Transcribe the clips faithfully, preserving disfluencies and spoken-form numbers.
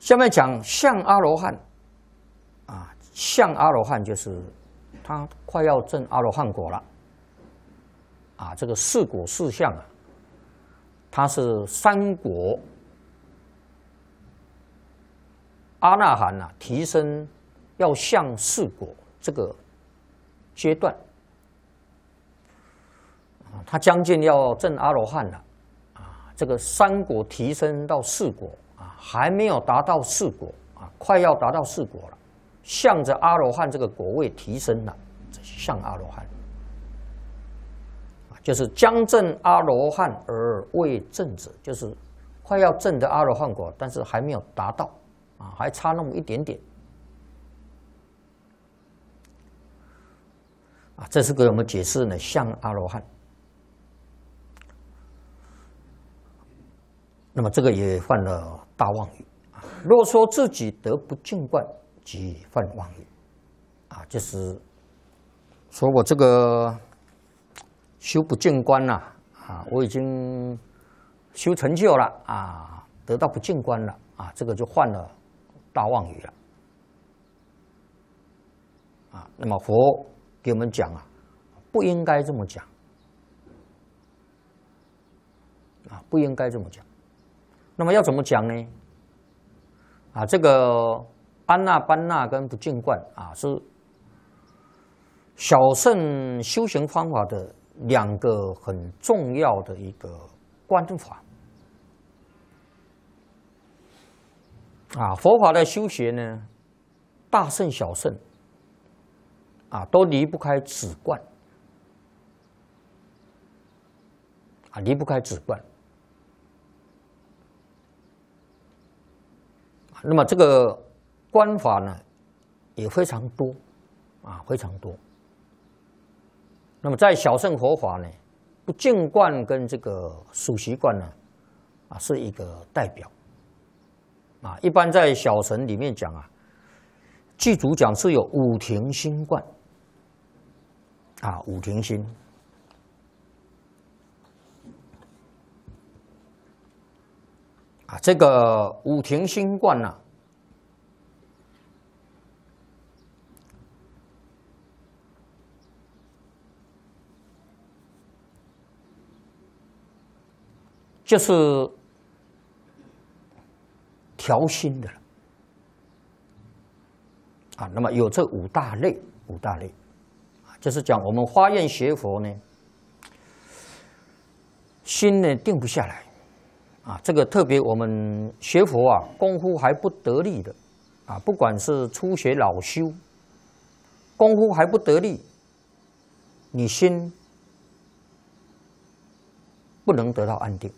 下面讲向阿罗汉，啊，向阿罗汉就是他快要证阿罗汉果了，啊，这个四果四相啊，他是三果阿那含啊，提升要向四果这个阶段，啊，他将近要证阿罗汉了，啊，这个三果提升到四果。啊，还没有达到四果啊，快要达到四果了，向着阿罗汉这个果位提升了，向阿罗汉，就是将证阿罗汉而未证者，就是快要证的阿罗汉果，但是还没有达到啊，还差那么一点点啊，这是给我们解释呢，向阿罗汉。那么这个也犯了大妄语啊！若说自己得不净观，即犯妄语啊！就是说我这个修不净观了啊，我已经修成就了啊，得到不净观了啊，这个就犯了大妄语了啊！那么佛给我们讲啊，不应该这么讲啊，不应该这么讲。那么要怎么讲呢？啊，这个安那般那跟不净观啊，是小乘修行方法的两个很重要的一个观法。啊，佛法的修学呢，大乘小乘啊，都离不开止观啊，离不开止观。那么这个观法呢，也非常多，啊，非常多。那么在小乘佛法呢，不净观跟这个属习观呢，啊，是一个代表。啊，一般在小乘里面讲啊，具足讲是有五停心观，啊，五停心。啊，这个五停心观呢、啊，就是调心的了。啊，那么有这五大类，五大类，啊，就是讲我们发愿学佛呢，心呢定不下来。啊，这个特别我们学佛啊，功夫还不得力的，啊，不管是初学老修，功夫还不得力，你心不能得到安定。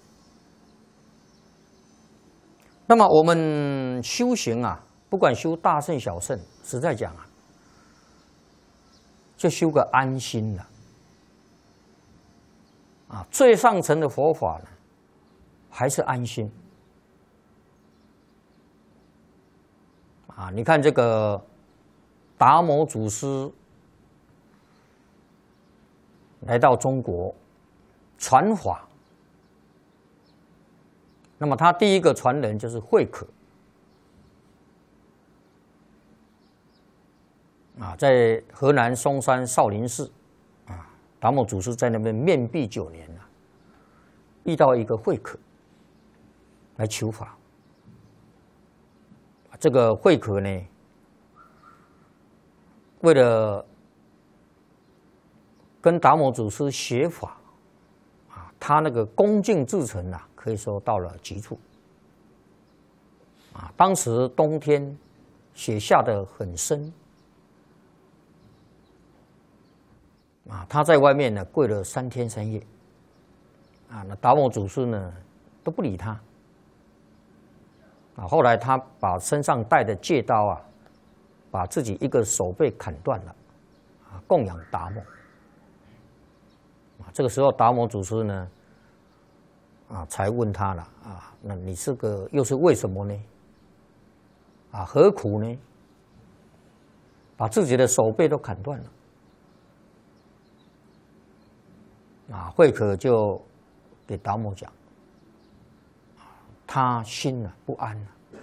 那么我们修行啊，不管修大乘小乘，实在讲啊，就修个安心了。啊，最上层的佛法呢，还是安心啊！你看这个达摩祖师来到中国传法，那么他第一个传人就是慧可啊，在河南嵩山少林寺啊，达摩祖师在那边面壁九年了，遇到一个慧可。来求法，这个慧可呢，为了跟达摩祖师学法，啊，他那个恭敬至诚啊，可以说到了极处。啊，当时冬天雪下得很深，啊，他在外面呢跪了三天三夜，啊，那达摩祖师呢都不理他。啊，后来他把身上带的戒刀啊，把自己一个手背砍断了，啊，供养达摩。啊，这个时候达摩祖师呢，啊，才问他了，啊，那你是个又是为什么呢？啊，何苦呢？把自己的手背都砍断了。啊，慧可就给达摩讲。他心啊不安啊，